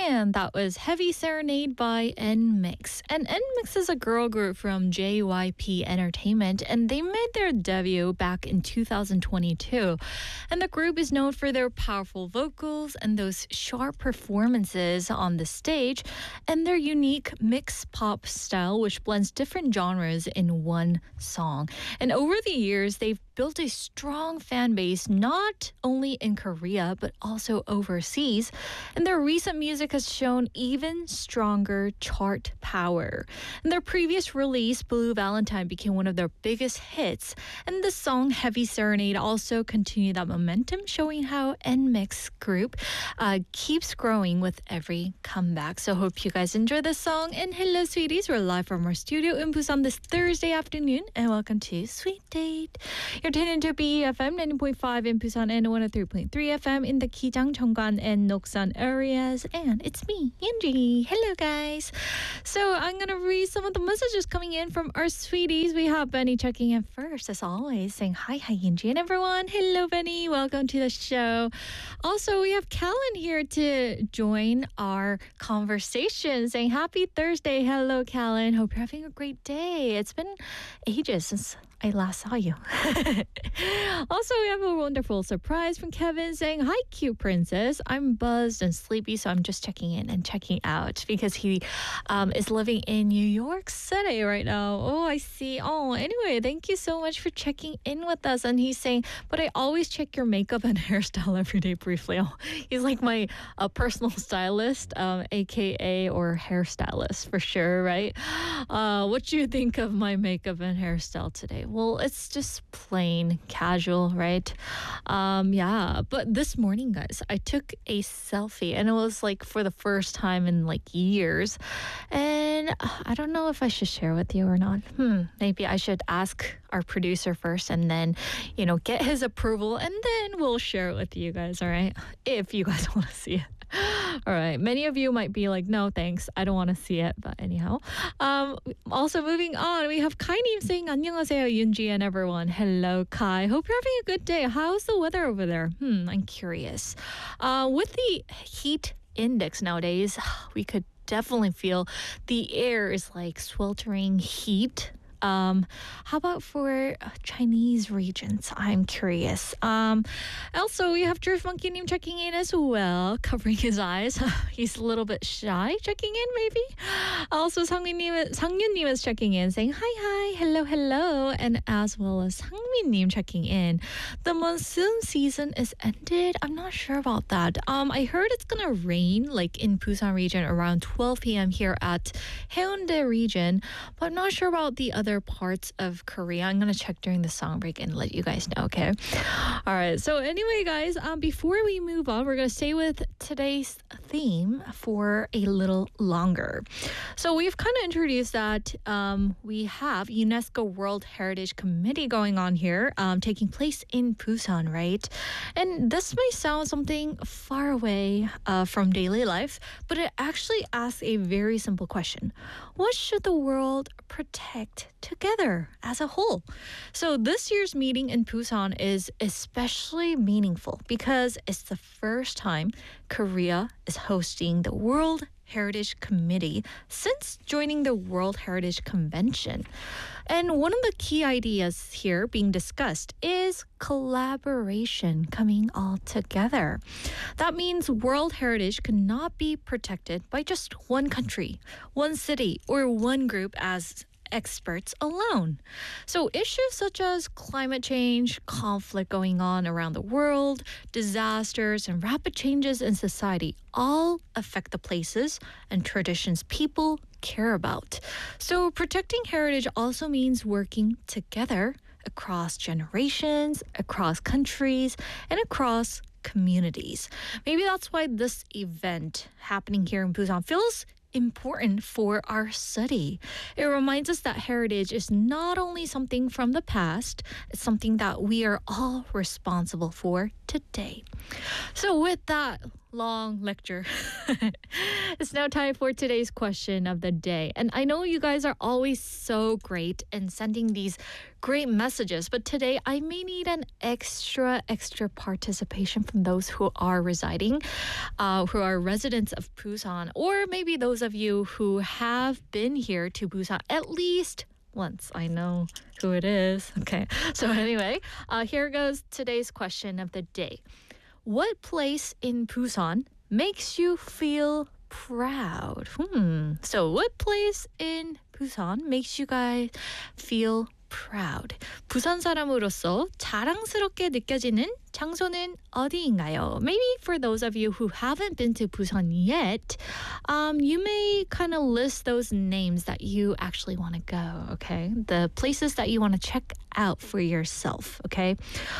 And that was Heavy Serenade by NMIX. And NMIX is a girl group from JYP Entertainment, and they made their debut back in 2022. And the group is known for their powerful vocals and those sharp performances on the stage, and their unique mixed pop style, which blends different genres in one song. And over the years, they've built a strong fan base not only in Korea but also overseas, and their recent music has shown even stronger chart power. And their previous release, Blue Valentine, became one of their biggest hits, and the song Heavy Serenade also continued that momentum, showing how NMIX group keeps growing with every comeback. So hope you guys enjoy this song. And hello sweeties, we're live from our studio in Busan this Thursday afternoon, and welcome to Sweet Date. You're tuned into BFM 90.5 in Busan and 103.3 FM in the Kijang, Cheonggan, and Noksan areas. And it's me, Yunji. Hello, guys. So I'm going to read some of the messages coming in from our sweeties. We have Benny checking in first, as always, saying hi, Yunji, and everyone. Hello, Benny. Welcome to the show. Also, we have Callan here to join our conversation, saying happy Thursday. Hello, Callan. Hope you're having a great day. It's been ages since I last saw you. Also, we have a wonderful surprise from Kevin saying, hi, cute princess. I'm buzzed and sleepy, so I'm just checking in and checking out because he is living in New York City right now. Oh, I see. Oh, anyway, thank you so much for checking in with us. And he's saying, but I always check your makeup and hairstyle every day briefly. Oh, he's like my personal stylist, aka or hairstylist for sure, right? What do you think of my makeup and hairstyle today? Well, it's just plain casual, right? Yeah, but this morning, guys, I took a selfie, and it was like for the first time in like years. And I don't know if I should share with you or not. Maybe I should ask our producer first and then, get his approval, and then we'll share it with you guys, all right? If you guys want to see it. All right. Many of you might be like, no, thanks. I don't want to see it. But anyhow. Also moving on, we have Kai-님 saying, 안녕하세요, Yunji and everyone. Hello, Kai. Hope you're having a good day. How's the weather over there? I'm curious. With the heat index nowadays, we could definitely feel the air is like sweltering heat. How about for Chinese regions? I'm curious. Also, we have Drift Monkey-님 checking in as well, covering his eyes. He's a little bit shy checking in, maybe. Also, Sangyun-님 is checking in, saying hi, hello, and as well as Sangmin-님 checking in. The monsoon season is ended. I'm not sure about that. I heard it's gonna rain like in Busan region around 12 p.m. here at Haeundae region, but I'm not sure about the other parts of Korea. I'm gonna check during the song break and let you guys know, okay? All right, so anyway, guys, before we move on, we're gonna stay with today's theme for a little longer. So we've kind of introduced that we have UNESCO World Heritage Committee going on here, taking place in Busan, right? And this may sound something far away from daily life, but it actually asks a very simple question. What should the world protect together as a whole? So this year's meeting in Busan is especially meaningful because it's the first time Korea is hosting the World Heritage Committee since joining the World Heritage Convention. And one of the key ideas here being discussed is collaboration coming all together. That means World Heritage cannot be protected by just one country, one city, or one group as experts alone. So issues such as climate change, conflict going on around the world, disasters, and rapid changes in society all affect the places and traditions people care about. So protecting heritage also means working together across generations, across countries, and across communities. Maybe that's why this event happening here in Busan feels important for our city. It reminds us that heritage is not only something from the past, it's something that we are all responsible for today. So with that, long lecture. It's now time for today's question of the day. And I know you guys are always so great in sending these great messages, but today I may need an extra participation from those who are residing, who are residents of Busan, or maybe those of you who have been here to Busan at least once. I know who it is. Okay. So anyway, here goes today's question of the day. What place in Busan makes you feel proud? So what place in Busan makes you guys feel proud? 부산 사람으로서 자랑스럽게 느껴지는 장소는 어디인가요? Maybe for those of you who haven't been to Busan yet, you may kind of list those names that you actually want to go, okay? The places that you want to check out for yourself, okay?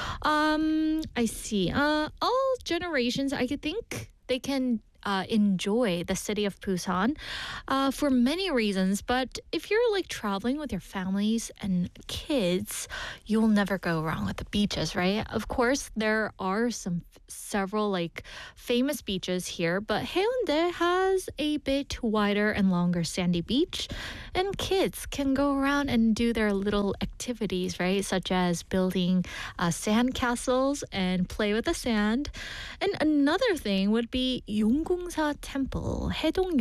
I see. All generations, I could think they can enjoy the city of Busan for many reasons. But if you're like traveling with your families and kids, you'll never go wrong with the beaches, right? Of course, there are several like famous beaches here, but Haeundae has a bit wider and longer sandy beach, and kids can go around and do their little activities, right? Such as building sand castles and play with the sand. And another thing would be 용궁사 Temple, 해동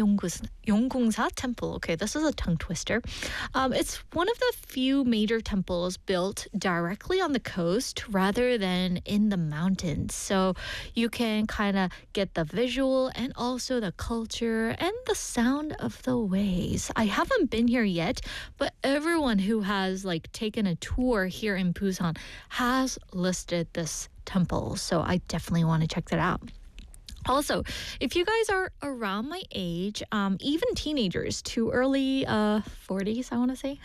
용궁사 Temple. Okay, this is a tongue twister. It's one of the few major temples built directly on the coast rather than in the mountains. So you can kind of get the visual and also the culture and the sound of the waves. I haven't been here yet, but everyone who has like taken a tour here in Busan has listed this temple. So I definitely want to check that out. Also, if you guys are around my age, even teenagers to early 40s, I want to say,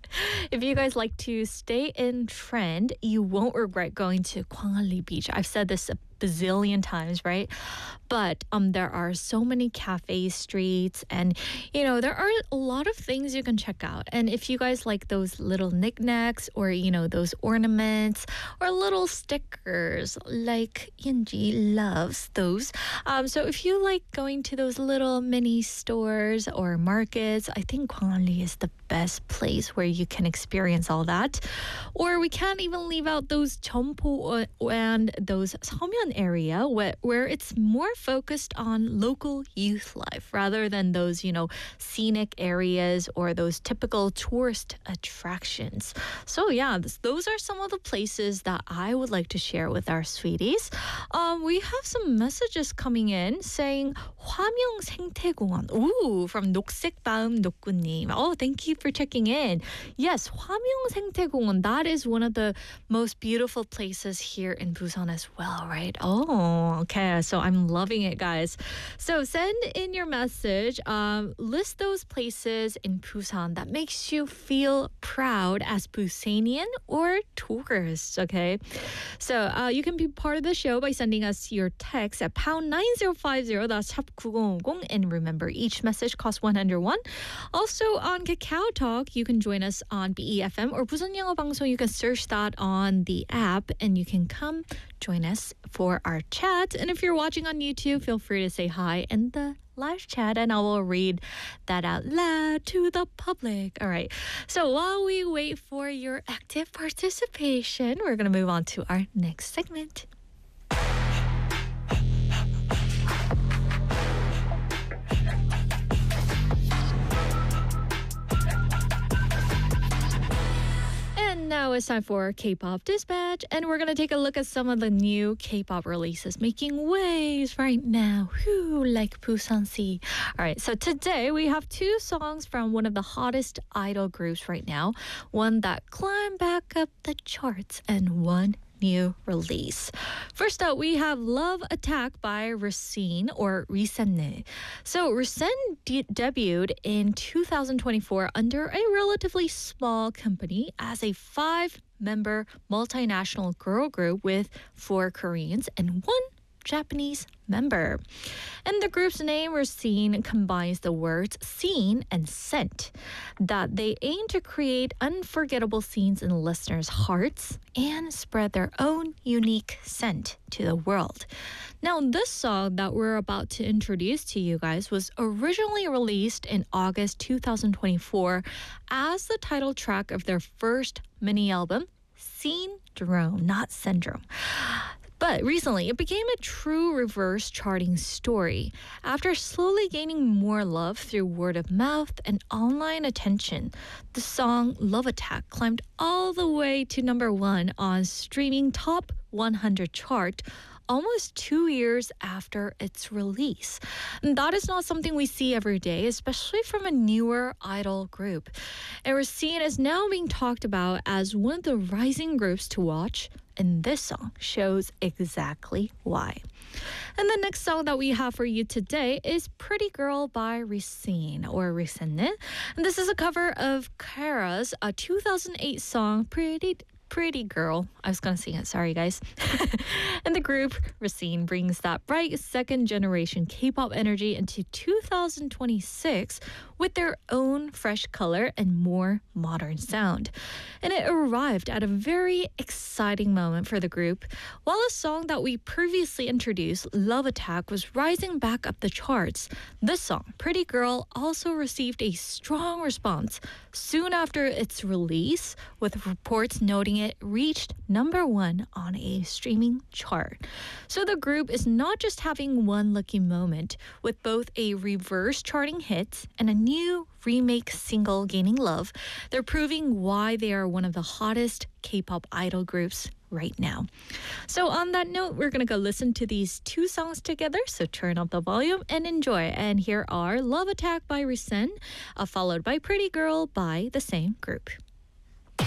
if you guys like to stay in trend, you won't regret going to Gwangalli Beach. I've said this a bazillion times, right? But there are so many cafe streets, and there are a lot of things you can check out. And if you guys like those little knickknacks or those ornaments or little stickers, like Yunji loves those. So if you like going to those little mini stores or markets, I think Gwangalli is the best place where you can experience all that. Or we can't even leave out those Cheonpo and those Seomyeon area where it's more focused on local youth life rather than those, scenic areas or those typical tourist attractions. So yeah, those are some of the places that I would like to share with our sweeties. We have some messages coming in saying 화명 생태공원. Ooh, from 녹색바음 녹구님. Oh, thank you for checking in. Yes, 화명 생태공원. That is one of the most beautiful places here in Busan as well, right? Oh, okay. So I'm loving it, guys. So send in your message. List those places in Busan that makes you feel proud as Busanian or tourists, okay? So you can be part of the show by sending us your text at pound 9050. That's 샵 9050. And remember, each message costs 101. Also on Kakao Talk, you can join us on BEFM or Busan 영어 방송. You can search that on the app and you can come join us for our chat. And if you're watching on YouTube, feel free to say hi in the live chat and I will read that out loud to the public. All right. So while we wait for your active participation, we're going to move on to our next segment. Now it's time for K-Pop Dispatch, and we're going to take a look at some of the new K-pop releases making waves right now. Whew, like Busan Sea. All right, so today we have two songs from one of the hottest idol groups right now, one that climbed back up the charts and one new release. First up, we have Love Attack by Racine or Racine. So Racine debuted in 2024 under a relatively small company as a 5-member multinational girl group with 4 Koreans and 1 Japanese member. And the group's name, Racine, combines the words scene and scent, that they aim to create unforgettable scenes in listeners' hearts and spread their own unique scent to the world. Now, this song that we're about to introduce to you guys was originally released in August 2024 as the title track of their first mini album, Syndrome, not Syndrome. But recently, it became a true reverse charting story after slowly gaining more love through word of mouth and online attention. The song Love Attack climbed all the way to #1 on streaming top 100 chart almost 2 years after its release. And that is not something we see every day, especially from a newer idol group. And Racine is now being talked about as one of the rising groups to watch, and this song shows exactly why. And the next song that we have for you today is Pretty Girl by Racine, or Racine. And this is a cover of Kara's 2008 song, Pretty Girl. I was going to sing it. Sorry, guys. And the group, Racine, brings that bright second-generation K-pop energy into 2026 with their own fresh color and more modern sound. And it arrived at a very exciting moment for the group. While a song that we previously introduced, Love Attack, was rising back up the charts, this song, Pretty Girl, also received a strong response soon after its release, with reports noting it reached #1 on a streaming chart. So the group is not just having one lucky moment, with both a reverse charting hit and a new remake single gaining love. They're proving why they are one of the hottest K-pop idol groups right now. So on that note, we're going to go listen to these two songs together. So turn up the volume and enjoy. And here are Love Attack by Racine, followed by Pretty Girl by the same group.